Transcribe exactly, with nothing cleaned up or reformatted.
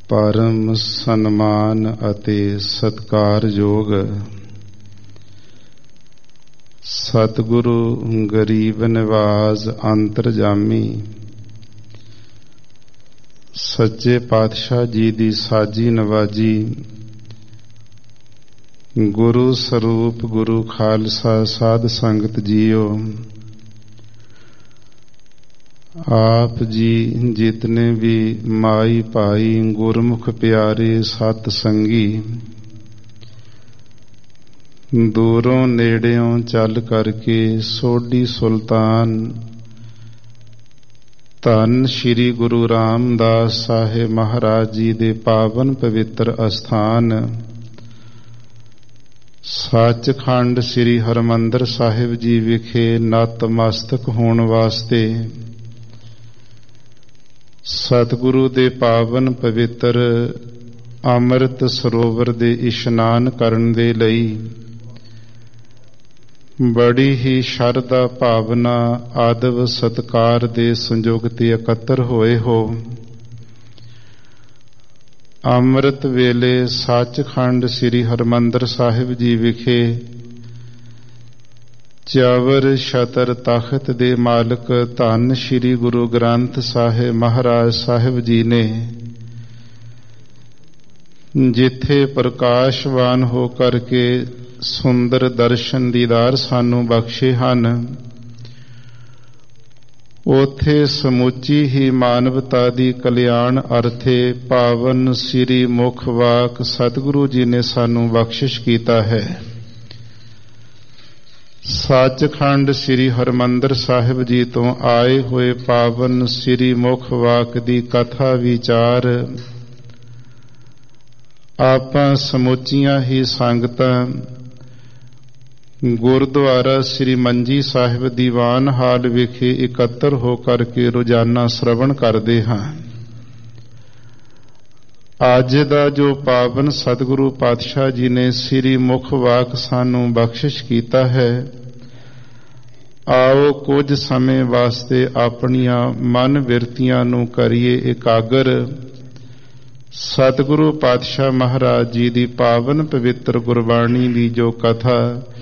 ਪਰਮ ਸਨਮਾਨ ਅਤੇ ਸਤਿਕਾਰਯੋਗ ਸਤਿਗੁਰੂ ਗਰੀਬ ਨਿਵਾਜ਼ ਅੰਤਰਜਾਮੀ ਸੱਚੇ ਪਾਤਸ਼ਾਹ ਜੀ ਦੀ ਸਾਜੀ ਨਵਾਜੀ ਗੁਰੂ ਸਰੂਪ ਗੁਰੂ ਖਾਲਸਾ ਸਾਧ ਸੰਗਤ ਜੀਓ, ਆਪ ਜੀ ਜਿਤਨੇ ਵੀ ਮਾਈ ਭਾਈ ਗੁਰਮੁਖ ਪਿਆਰੇ ਸਤ ਸੰਗੀ ਦੂਰੋਂ ਨੇੜਿਓਂ ਚੱਲ ਕਰਕੇ ਸੋਢੀ ਸੁਲਤਾਨ ਧੰਨ ਸ਼੍ਰੀ ਗੁਰੂ ਰਾਮਦਾਸ ਸਾਹਿਬ ਮਹਾਰਾਜ ਜੀ ਦੇ ਪਾਵਨ ਪਵਿੱਤਰ ਅਸਥਾਨ ਸੱਚਖੰਡ ਸ੍ਰੀ ਹਰਿਮੰਦਰ ਸਾਹਿਬ ਜੀ ਵਿਖੇ ਨਤਮਸਤਕ ਹੋਣ ਵਾਸਤੇ ਸਤਿਗੁਰੂ ਦੇ ਪਾਵਨ ਪਵਿੱਤਰ ਅੰਮ੍ਰਿਤ ਸਰੋਵਰ ਦੇ ਇਸ਼ਨਾਨ ਕਰਨ ਦੇ ਲਈ ਬੜੀ ਹੀ ਸ਼ਰਧਾ ਭਾਵਨਾ ਆਦਬ ਸਤਿਕਾਰ ਦੇ ਸੰਯੋਗ ਤੇ ਇਕੱਤਰ ਹੋਏ ਹੋ। ਅੰਮ੍ਰਿਤ ਵੇਲੇ ਸੱਚਖੰਡ ਸ੍ਰੀ ਹਰਿਮੰਦਰ ਸਾਹਿਬ ਜੀ ਵਿਖੇ ਚਵਰ ਛਤਰ ਤਖਤ ਦੇ ਮਾਲਕ ਧੰਨ ਸ਼੍ਰੀ ਗੁਰੂ ਗ੍ਰੰਥ ਸਾਹਿਬ ਮਹਾਰਾਜ ਸਾਹਿਬ ਜੀ ਨੇ ਜਿੱਥੇ ਪ੍ਰਕਾਸ਼ਵਾਨ ਹੋ ਕਰਕੇ ਸੁੰਦਰ ਦਰਸ਼ਨ ਦੀਦਾਰ ਸਾਨੂੰ ਬਖਸ਼ੇ ਹਨ, ਉਥੇ ਸਮੁੱਚੀ ਹੀ ਮਾਨਵਤਾ ਦੀ ਕਲਿਆਣ ਅਰਥੇ ਪਾਵਨ ਸ੍ਰੀ ਮੁਖ ਵਾਕ ਸਤਿਗੁਰੂ ਜੀ ਨੇ ਸਾਨੂੰ ਬਖਸ਼ਿਸ਼ ਕੀਤਾ ਹੈ। ਸੱਚਖੰਡ ਸ੍ਰੀ ਹਰਿਮੰਦਰ ਸਾਹਿਬ ਜੀ ਤੋਂ ਆਏ ਹੋਏ ਪਾਵਨ ਸ੍ਰੀ ਮੁਖ ਵਾਕ ਦੀ ਕਥਾ ਵਿਚਾਰ ਆਪਾਂ ਸਮੁੱਚੀਆਂ ਹੀ ਸੰਗਤਾਂ ਗੁਰਦੁਆਰਾ ਸ੍ਰੀ ਮੰਜੀ ਸਾਹਿਬ ਦੀਵਾਨ ਹਾਲ ਵਿਖੇ ਇਕੱਤਰ ਹੋ ਕਰਕੇ ਰੋਜ਼ਾਨਾ ਸ਼ਰਵਣ ਕਰਦੇ ਹਾਂ। ਅੱਜ ਦਾ ਜੋ ਪਾਵਨ ਸਤਿਗੁਰੂ ਪਾਤਸ਼ਾਹ ਜੀ ਨੇ ਸ੍ਰੀ ਮੁਖ ਵਾਕ ਸਾਨੂੰ ਬਖਸ਼ਿਸ਼ ਕੀਤਾ ਹੈ, ਆਓ ਕੁਝ ਸਮੇਂ ਵਾਸਤੇ ਆਪਣੀਆਂ ਮਨ ਬਿਰਤੀਆਂ ਨੂੰ ਕਰੀਏ ਇਕਾਗਰ। ਸਤਿਗੁਰੂ ਪਾਤਸ਼ਾਹ ਮਹਾਰਾਜ ਜੀ ਦੀ ਪਾਵਨ ਪਵਿੱਤਰ ਗੁਰਬਾਣੀ ਦੀ ਜੋ ਕਥਾ